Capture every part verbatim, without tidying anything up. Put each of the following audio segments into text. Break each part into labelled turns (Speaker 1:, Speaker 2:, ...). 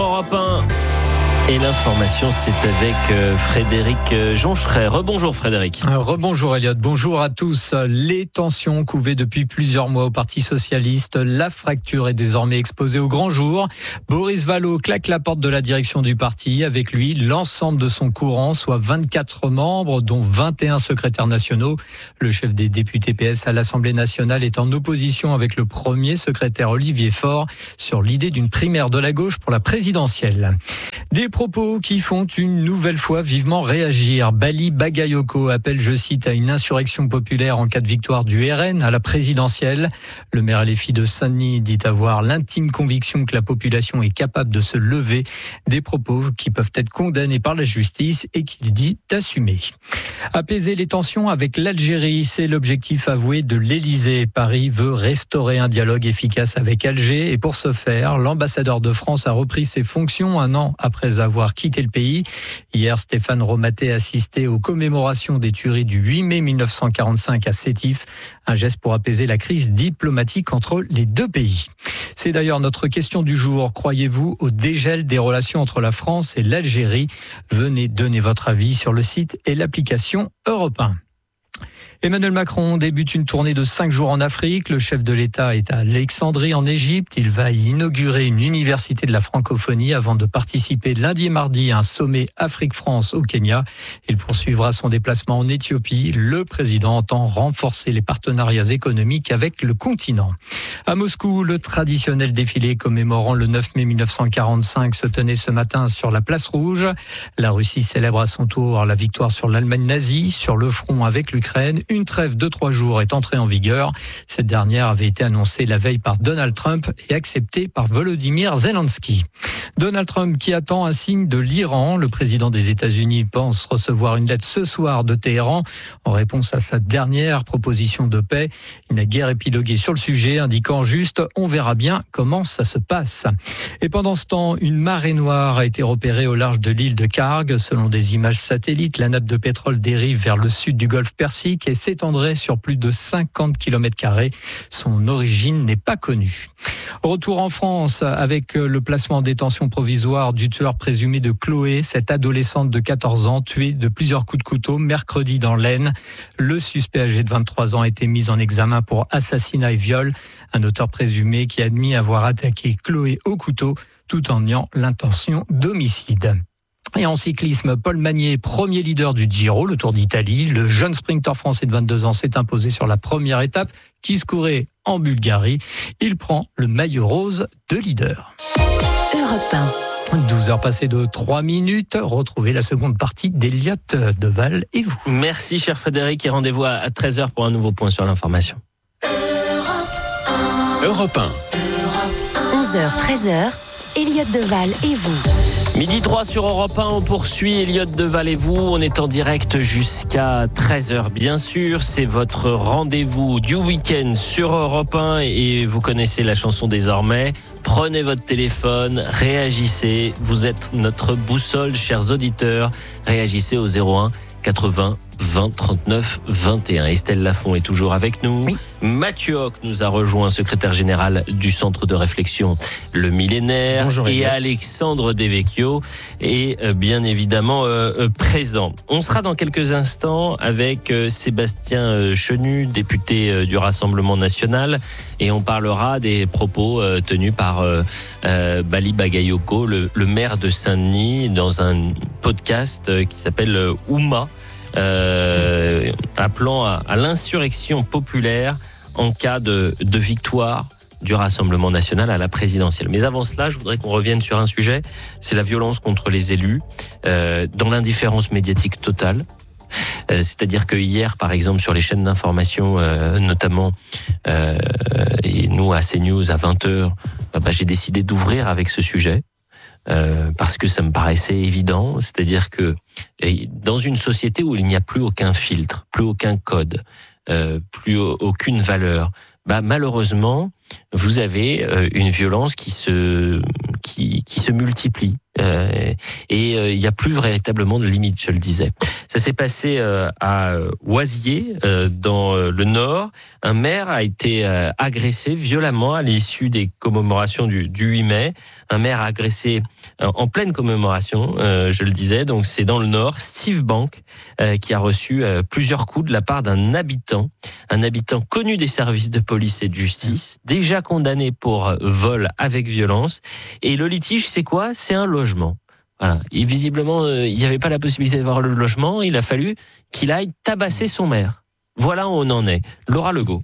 Speaker 1: Europe un. Et l'information, c'est avec euh, Frédéric euh, Joncheret. Rebonjour Frédéric.
Speaker 2: Rebonjour Elliot, bonjour à tous. Les tensions couvées depuis plusieurs mois au Parti Socialiste, la fracture est désormais exposée au grand jour. Boris Vallaud claque la porte de la direction du parti. Avec lui, l'ensemble de son courant, soit vingt-quatre membres, dont vingt et un secrétaires nationaux. Le chef des députés P S à l'Assemblée nationale est en opposition avec le premier secrétaire Olivier Faure sur l'idée d'une primaire de la gauche pour la présidentielle. Des propos qui font une nouvelle fois vivement réagir. Bali Bagayoko appelle, je cite, à une insurrection populaire en cas de victoire du R N à la présidentielle. Le maire L F I de Saint-Denis dit avoir l'intime conviction que la population est capable de se lever. Des propos qui peuvent être condamnés par la justice et qu'il dit assumer. Apaiser les tensions avec l'Algérie, c'est l'objectif avoué de l'Élysée. Paris veut restaurer un dialogue efficace avec Alger et pour ce faire, l'ambassadeur de France a repris ses fonctions un an après avoir quitté le pays. Hier, Stéphane Romaté assistait aux commémorations des tueries du huit mai mille neuf cent quarante-cinq à Sétif. Un geste pour apaiser la crise diplomatique entre les deux pays. C'est d'ailleurs notre question du jour. Croyez-vous au dégel des relations entre la France et l'Algérie? Venez donner votre avis sur le site et l'application Europe un. Emmanuel Macron débute une tournée de cinq jours en Afrique. Le chef de l'État est à Alexandrie en Égypte. Il va y inaugurer une université de la francophonie avant de participer lundi et mardi à un sommet Afrique-France au Kenya. Il poursuivra son déplacement en Éthiopie. Le président entend renforcer les partenariats économiques avec le continent. À Moscou, le traditionnel défilé commémorant le neuf mai mille neuf cent quarante-cinq se tenait ce matin sur la place Rouge. La Russie célèbre à son tour la victoire sur l'Allemagne nazie, sur le front avec l'Ukraine. Une trêve de trois jours est entrée en vigueur. Cette dernière avait été annoncée la veille par Donald Trump et acceptée par Volodymyr Zelensky. Donald Trump qui attend un signe de l'Iran. Le président des États-Unis pense recevoir une lettre ce soir de Téhéran en réponse à sa dernière proposition de paix. Il n'a guère épilogué sur le sujet, indiquant juste « on verra bien comment ça se passe ». Et pendant ce temps, une marée noire a été repérée au large de l'île de Kharg. Selon des images satellites, la nappe de pétrole dérive vers le sud du golfe Persique et s'étendrait sur plus de cinquante kilomètres carrés. Son origine n'est pas connue. Retour en France avec le placement en détention provisoire du tueur présumé de Chloé, cette adolescente de quatorze ans tuée de plusieurs coups de couteau mercredi dans l'Aisne. Le suspect âgé de vingt-trois ans a été mis en examen pour assassinat et viol. Un auteur présumé qui a admis avoir attaqué Chloé au couteau tout en niant l'intention d'homicide. Et en cyclisme, Paul Magnier, premier leader du Giro, le Tour d'Italie. Le jeune sprinter français de vingt-deux ans s'est imposé sur la première étape qui se courait en Bulgarie. Il prend le maillot rose de leader.
Speaker 3: Europe un.
Speaker 2: douze heures passées de trois minutes. Retrouvez la seconde partie d'Elliot Deval et vous.
Speaker 1: Merci cher Frédéric et rendez-vous à treize heures pour un nouveau point sur l'information.
Speaker 3: Europe un. onze heures treize heures. Elliot Deval et vous.
Speaker 1: Midi trois sur Europe un, on poursuit Elliot Deval et vous. On est en direct jusqu'à treize heures, bien sûr. C'est votre rendez-vous du week-end sur Europe un et vous connaissez la chanson désormais. Prenez votre téléphone, réagissez. Vous êtes notre boussole, chers auditeurs. Réagissez au zéro un quatre-vingts vingt trente-neuf vingt et un. Estelle Lafont est toujours avec nous. Oui. Mathieu Hoc nous a rejoint, secrétaire général du Centre de réflexion Le Millénaire.
Speaker 2: Bonjour,
Speaker 1: et
Speaker 2: Elliot.
Speaker 1: Alexandre Devecchio est euh, bien évidemment euh, euh, présent. On sera dans quelques instants avec euh, Sébastien euh, Chenu, député euh, du Rassemblement national, et on parlera des propos euh, tenus par euh, euh, Bali Bagayoko, le, le maire de Saint-Denis, dans un podcast euh, qui s'appelle euh, Ouma. Euh, appelant à, à l'insurrection populaire en cas de, de victoire du Rassemblement national à la présidentielle. Mais avant cela, je voudrais qu'on revienne sur un sujet, c'est la violence contre les élus, euh, dans l'indifférence médiatique totale. Euh, c'est-à-dire que hier, par exemple, sur les chaînes d'information, euh, notamment, euh, et nous à CNews à vingt heures, bah, j'ai décidé d'ouvrir avec ce sujet. Euh, parce que ça me paraissait évident, c'est-à-dire que dans une société où il n'y a plus aucun filtre, plus aucun code, euh, plus aucune valeur, bah malheureusement vous avez euh, une violence qui se qui qui se multiplie euh, et il euh, n'y a plus véritablement de limite, je le disais. Ça s'est passé euh, à Oisier, euh, dans le Nord. Un maire a été euh, agressé violemment à l'issue des commémorations du, du huit mai. Un maire agressé euh, en pleine commémoration, euh, je le disais. Donc c'est dans le Nord. Steve Bank euh, qui a reçu euh, plusieurs coups de la part d'un habitant, un habitant connu des services de police et de justice, déjà condamné pour vol avec violence. Et le litige, c'est quoi ? C'est un logement. Voilà. Et visiblement, euh, il n'y avait pas la possibilité d'avoir le logement. Il a fallu qu'il aille tabasser son maire. Voilà où on en est. Laura Legault.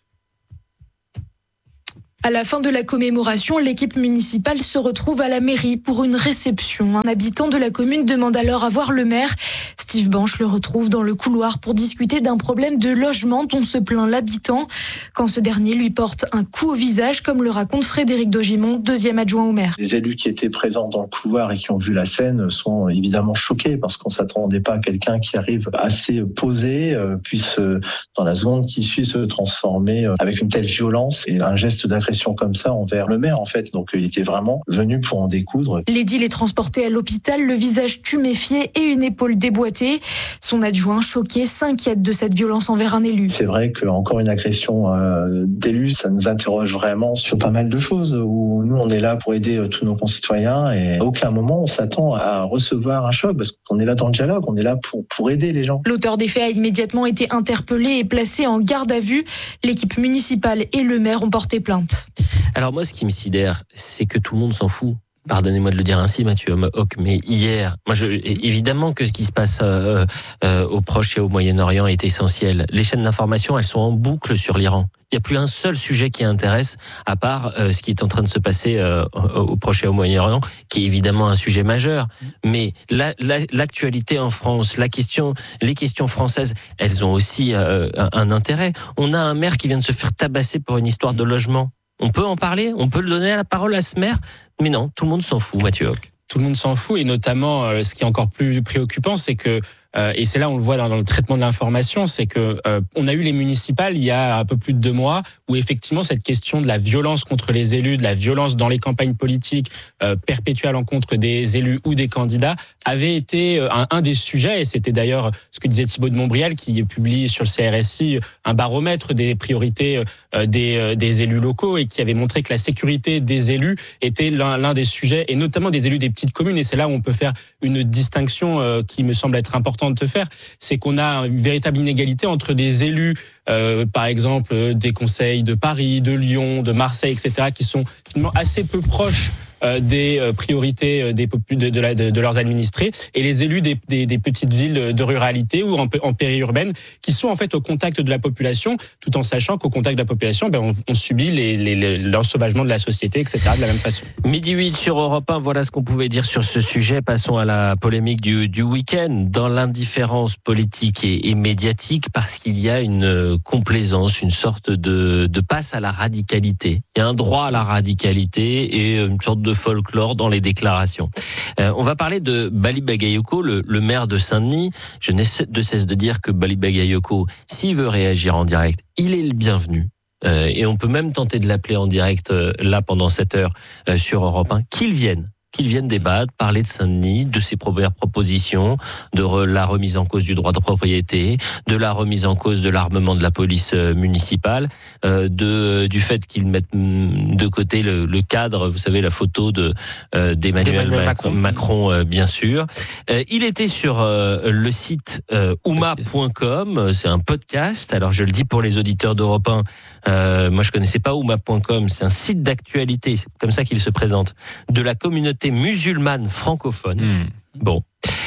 Speaker 4: À la fin de la commémoration, l'équipe municipale se retrouve à la mairie pour une réception. Un habitant de la commune demande alors à voir le maire. Steve Banch le retrouve dans le couloir pour discuter d'un problème de logement dont se plaint l'habitant. Quand ce dernier lui porte un coup au visage, comme le raconte Frédéric Dogimon, deuxième adjoint au maire.
Speaker 5: Les élus qui étaient présents dans le couloir et qui ont vu la scène sont évidemment choqués parce qu'on ne s'attendait pas à quelqu'un qui arrive assez posé, puisse dans la seconde qui suit se transformer avec une telle violence et un geste d'agression comme ça envers le maire en fait. Donc il était vraiment venu pour en découdre.
Speaker 4: L'édile est transporté à l'hôpital, le visage tuméfié et une épaule déboîtée. Son adjoint, choqué, s'inquiète de cette violence envers un élu.
Speaker 5: C'est vrai qu'encore une agression euh, d'élu, ça nous interroge vraiment sur pas mal de choses où nous on est là pour aider euh, tous nos concitoyens et à aucun moment on s'attend à recevoir un choc parce qu'on est là dans le dialogue, on est là pour, pour aider les gens.
Speaker 4: L'auteur des faits a immédiatement été interpellé et placé en garde à vue. L'équipe municipale et le maire ont porté plainte.
Speaker 1: Alors moi, ce qui me sidère, c'est que tout le monde s'en fout. Pardonnez-moi de le dire ainsi, Mathieu Hoc, mais hier, moi, je, évidemment que ce qui se passe euh, euh, au Proche et au Moyen-Orient est essentiel. Les chaînes d'information, elles sont en boucle sur l'Iran. Il n'y a plus un seul sujet qui intéresse, à part euh, ce qui est en train de se passer euh, au Proche et au Moyen-Orient, qui est évidemment un sujet majeur. Mais la, la, l'actualité en France, la question, les questions françaises, elles ont aussi euh, un, un intérêt. On a un maire qui vient de se faire tabasser pour une histoire de logement. On peut en parler, on peut le donner à la parole à ce maire, mais non, tout le monde s'en fout, Mathieu Hoc.
Speaker 6: Tout le monde s'en fout, et notamment, euh, ce qui est encore plus préoccupant, c'est que, euh, et c'est là on le voit dans, dans le traitement de l'information, c'est que euh, on a eu les municipales il y a un peu plus de deux mois, où effectivement cette question de la violence contre les élus, de la violence dans les campagnes politiques, euh, perpétuée à l'encontre des élus ou des candidats, avait été un, un des sujets, et c'était d'ailleurs ce que disait Thibault de Montbrial, qui publie sur le C R S I un baromètre des priorités euh, des, euh, des élus locaux, et qui avait montré que la sécurité des élus était l'un, l'un des sujets, et notamment des élus des petites communes, et c'est là où on peut faire une distinction euh, qui me semble être importante de faire, c'est qu'on a une véritable inégalité entre des élus, euh, par exemple des conseils de Paris, de Lyon, de Marseille, et cetera, qui sont finalement assez peu proches euh, des euh, priorités des popul- de, de, la, de, de leurs administrés, et les élus des, des, des petites villes de ruralité ou en, en périurbaine, qui sont en fait au contact de la population, tout en sachant qu'au contact de la population, ben, on, on subit les, les, les, l'ensauvagement de la société, et cetera, de la même façon.
Speaker 1: Midi huit sur Europe un, voilà ce qu'on pouvait dire sur ce sujet. Passons à la polémique du, du week-end. Dans l'indifférence politique et, et médiatique, parce qu'il y a une complaisance, une sorte de, de passe à la radicalité. Il y a un droit à la radicalité et une sorte de folklore dans les déclarations. Euh, on va parler de Bali Bagayoko, le, le maire de Saint-Denis. Je n'ai de cesse de dire que Bali Bagayoko, s'il veut réagir en direct, il est le bienvenu. Euh, et on peut même tenter de l'appeler en direct euh, là pendant cette heure euh, sur Europe un. Qu'il vienne. Qu'ils viennent débattre, parler de Saint-Denis, de ses premières propositions, de re, la remise en cause du droit de propriété, de la remise en cause de l'armement de la police euh, municipale, euh, de du fait qu'ils mettent de côté le, le cadre, vous savez, la photo de euh, d'Emmanuel Macron, Macron, Macron euh, bien sûr. Euh, il était sur euh, le site euh, ouma point com, c'est un podcast. Alors je le dis pour les auditeurs d'Europe un, euh, moi je connaissais pas ouma point com, c'est un site d'actualité, c'est comme ça qu'il se présente, de la communauté musulmane francophone. Mmh. Bon.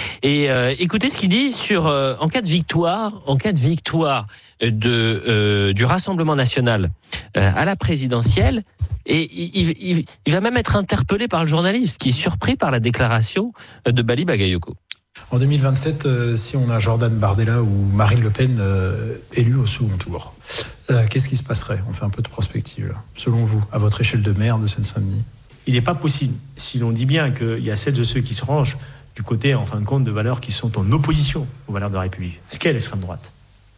Speaker 1: Et euh, écoutez ce qu'il dit sur euh, en cas de victoire, en cas de victoire de euh, du Rassemblement national euh, à la présidentielle, et il, il, il va même être interpellé par le journaliste qui est surpris par la déclaration de Bali Bagayoko.
Speaker 7: En deux mille vingt-sept, euh, si on a Jordan Bardella ou Marine Le Pen euh, élus au second tour, euh, qu'est-ce qui se passerait ? On fait un peu de prospective, là. Selon vous, à votre échelle de maire de Seine-Saint-Denis.
Speaker 8: Il n'est pas possible, si l'on dit bien qu'il y a celles de ceux qui se rangent du côté, en fin de compte, de valeurs qui sont en opposition aux valeurs de la République, ce qu'est l'extrême droite,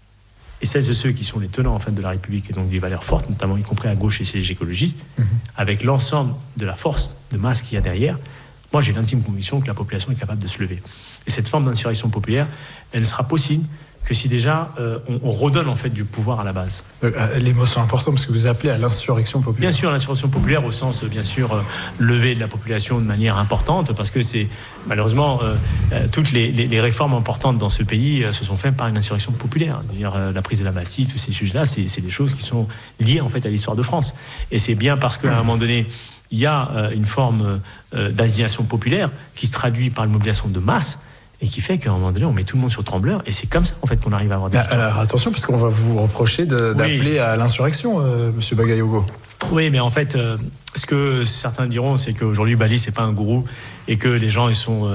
Speaker 8: et celles de ceux qui sont les tenants en fait, de la République, et donc des valeurs fortes, notamment y compris à gauche et chez les écologistes, mmh. avec l'ensemble de la force de masse qu'il y a derrière, Moi, j'ai l'intime conviction que la population est capable de se lever. Et cette forme d'insurrection populaire, elle ne sera possible que si déjà euh, on, on redonne en fait du pouvoir à la base.
Speaker 7: Euh, les mots sont importants parce que vous appelez à l'insurrection populaire.
Speaker 8: Bien sûr, l'insurrection populaire au sens, bien sûr, euh, lever de la population de manière importante, parce que c'est malheureusement euh, euh, toutes les, les, les réformes importantes dans ce pays euh, se sont faites par une insurrection populaire. C'est-à-dire euh, la prise de la Bastille, tous ces sujets-là, c'est, c'est des choses qui sont liées en fait à l'histoire de France. Et c'est bien parce qu'à un moment donné, il y a euh, une forme euh, d'indignation populaire qui se traduit par une mobilisation de masse. Et qui fait qu'à un moment donné, on met tout le monde sur trembleur, et c'est comme ça en fait qu'on arrive à avoir des...
Speaker 7: Alors attention, parce qu'on va vous reprocher de, d'appeler oui. à l'insurrection, euh, Monsieur Bagayogo.
Speaker 8: Oui, mais en fait, euh, ce que certains diront, c'est qu'aujourd'hui, Bali, c'est pas un gourou, et que les gens ils sont